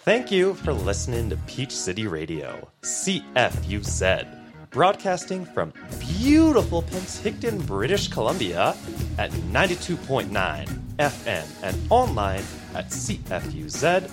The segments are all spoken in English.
Thank you for listening to Peach City Radio, CFUZ, broadcasting from beautiful Penticton, British Columbia at 92.9 FM and online at cfuz.ca.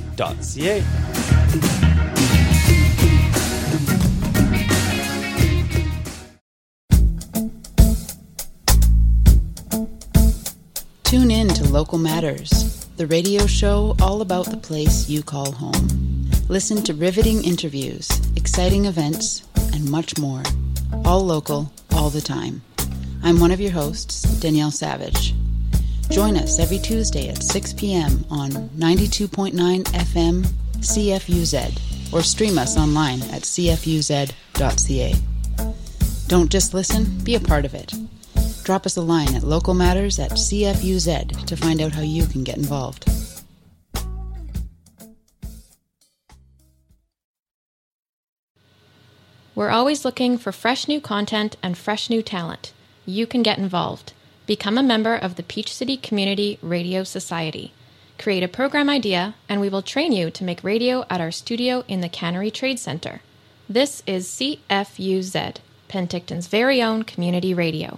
Tune in to Local Matters, the radio show all about the place you call home. Listen to riveting interviews, exciting events, and much more. All local, all the time. I'm one of your hosts, Danielle Savage. Join us every Tuesday at 6 p.m. on 92.9 FM CFUZ or stream us online at cfuz.ca. Don't just listen, be a part of it. Drop us a line at localmatters@cfuz to find out how you can get involved. We're always looking for fresh new content and fresh new talent. You can get involved. Become a member of the Peach City Community Radio Society. Create a program idea, and we will train you to make radio at our studio in the Cannery Trade Center. This is CFUZ, Penticton's very own community radio.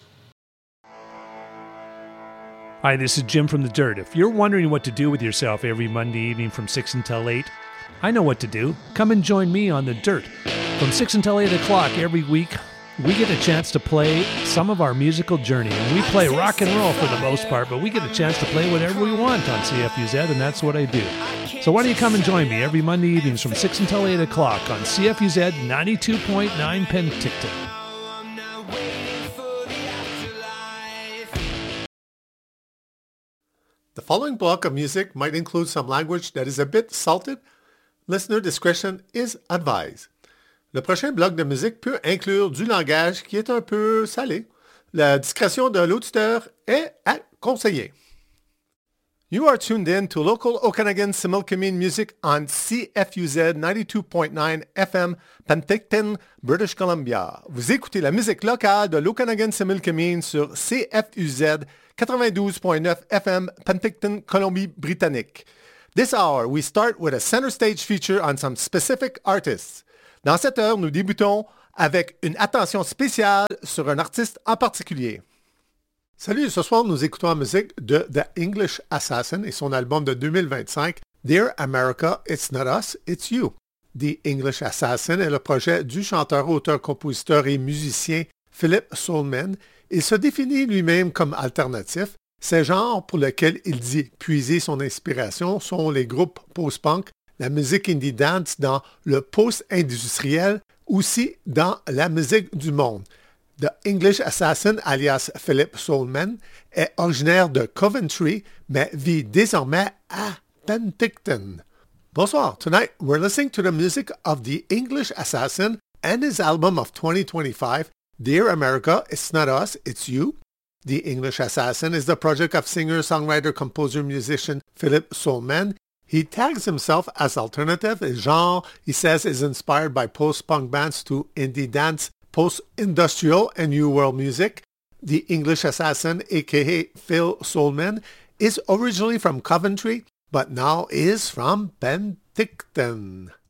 Hi, this is Jim from The Dirt. If you're wondering what to do with yourself every Monday evening from 6 until 8, I know what to do. Come and join me on The Dirt. From 6 until 8 o'clock every week, we get a chance to play some of our musical journey. And we play rock and roll for the most part, but we get a chance to play whatever we want on CFUZ, and that's what I do. So why don't you come and join me every Monday evenings from 6 until 8 o'clock on CFUZ 92.9 Penticton. The following block of music might include some language that is a bit salted. Listener discretion is advised. Le prochain bloc de musique peut inclure du langage qui est un peu salé. La discrétion de l'auditeur est à conseiller. You are tuned in to local Okanagan Similkameen music on CFUZ 92.9 FM, Penticton, British Columbia. Vous écoutez la musique locale de l'Okanagan Similkameen sur CFUZ 92.9 FM, Penticton, Colombie-Britannique. This hour, we start with a center stage feature on some specific artists. Dans cette heure, nous débutons avec une attention spéciale sur un artiste en particulier. Salut, ce soir, nous écoutons la musique de The English Assassin et son album de 2025, Dear America, It's Not Us, It's You. The English Assassin est le projet du chanteur, auteur, compositeur et musicien Philip Soulman. Il se définit lui-même comme alternatif. Ces genres pour lesquels il dit puiser son inspiration sont les groupes post-punk, la musique indie dance dans le post-industriel, aussi dans la musique du monde. The English Assassin, alias Philip Soulman, est originaire de Coventry, mais vit désormais à Penticton. Bonsoir. Tonight, we're listening to the music of The English Assassin and his album of 2025, Dear America, It's Not Us, It's You. The English Assassin is the project of singer, songwriter, composer, musician Philip Soulman. He tags himself as alternative. His genre, he says, is inspired by post-punk bands to indie dance, post-industrial, and new world music. The English Assassin, a.k.a. Phil Soulman, is originally from Coventry, but now is from Penticton.